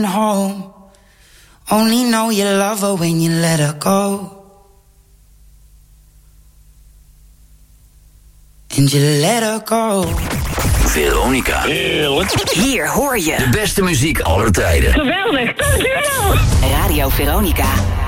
home. Only know you love her when you let her go. And you let her go. Veronica. Hier hoor je de beste muziek aller tijden. Geweldig, dankjewel. Radio Veronica.